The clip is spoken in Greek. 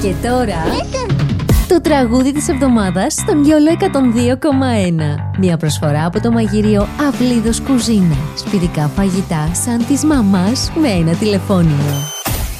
Και τώρα το τραγούδι της εβδομάδας στον Γιόλο 102,1. Μια προσφορά από το μαγειρίο Αυλίδος Κουζίνα. Σπιτικά φαγητά σαν της μαμάς με ένα τηλεφώνημα.